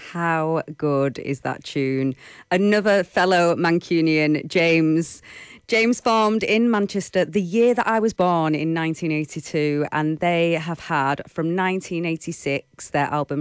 How good is that tune? Another fellow Mancunian, James. James formed in Manchester the year that I was born in 1982, and they have had from 1986 their album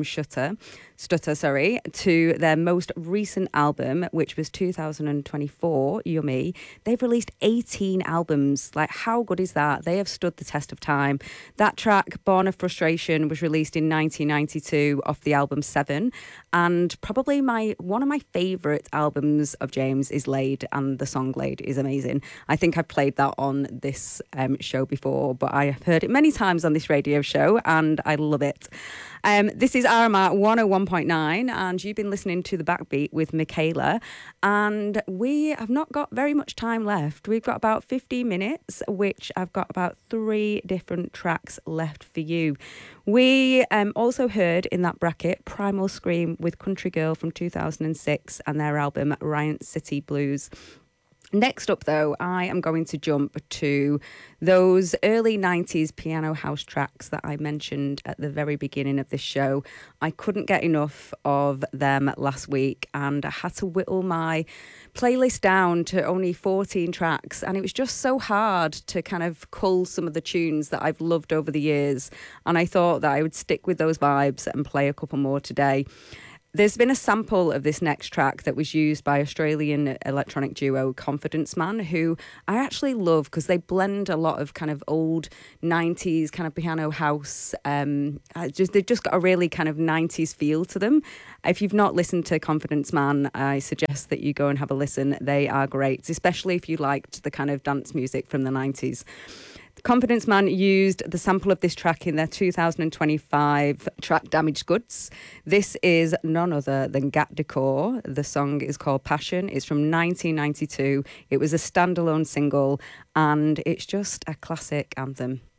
Stutter, to their most recent album, which was 2024, Yummy. They've released 18 albums. Like, how good is that? They have stood the test of time. That track, Born of Frustration, was released in 1992 off the album Seven, and probably one of my favourite albums of James is Laid, and the song Laid is amazing. I think I've played that on this show before, but I have heard it many times on this radio show, and I love it. This is RMR 101.9, and you've been listening to The Backbeat with Michaela, and we have not got very much time left. We've got about 15 minutes, which I've got about 3 different tracks left for you. We also heard in that bracket Primal Scream with Country Girl from 2006 and their album Riot City Blues. Next up, though, I am going to jump to those early 90s piano house tracks that I mentioned at the very beginning of this show. I couldn't get enough of them last week, and I had to whittle my playlist down to only 14 tracks, and it was just so hard to kind of cull some of the tunes that I've loved over the years, and I thought that I would stick with those vibes and play a couple more today. There's been a sample of this next track that was used by Australian electronic duo Confidence Man, who I actually love because they blend a lot of kind of old 90s kind of piano house. They've just got a really kind of 90s feel to them. If you've not listened to Confidence Man, I suggest that you go and have a listen. They are great, especially if you liked the kind of dance music from the 90s. Confidence Man used the sample of this track in their 2025 track Damaged Goods. This is none other than Gat Decor. The song is called Passion. It's from 1992. It was a standalone single, and it's just a classic anthem.